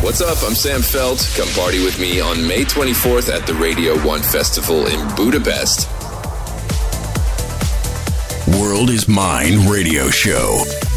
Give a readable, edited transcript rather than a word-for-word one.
What's up? I'm Sam Felt. Come party with me on May 24th at the Radio 1 Festival in Budapest. World is Mine radio show.